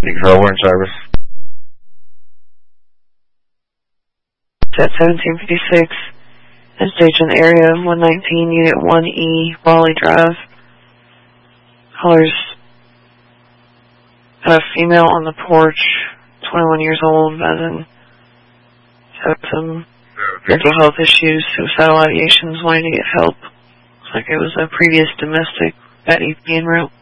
Control, we're in service. At 1756, and station area 119, Unit 1E, Raleigh Drive. Callers got a female on the porch, 21 years old, as in had some mental health issues, suicidal ideations, wanting to get help. Looks like it was a previous domestic at EP en route.